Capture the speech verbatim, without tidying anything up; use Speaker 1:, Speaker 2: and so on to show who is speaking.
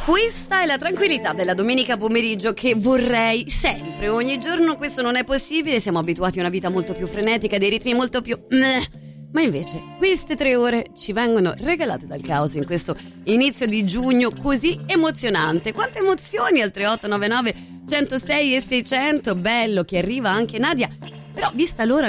Speaker 1: Questa è la tranquillità della domenica pomeriggio che vorrei sempre, ogni giorno. Questo non è possibile, siamo abituati a una vita molto più frenetica, dei ritmi molto più... Ma invece queste tre ore ci vengono regalate dal caos in questo inizio di giugno così emozionante. Quante emozioni al tre otto nove nove, centosei e seicento, bello che arriva anche Nadia. Però vista l'ora